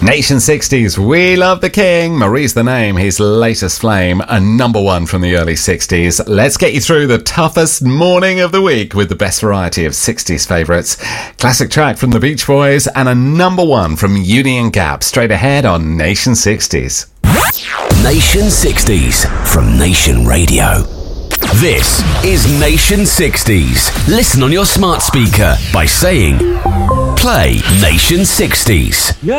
Nation 60s, We Love the King. Marie's the Name, his latest flame, a number one from the early 60s. Let's get you through the toughest morning of the week with the best variety of 60s favourites. Classic track from the Beach Boys and a number one from Union Gap. Straight ahead on Nation 60s. Nation 60s from Nation Radio. This is Nation 60s. Listen on your smart speaker by saying, play Nation 60s.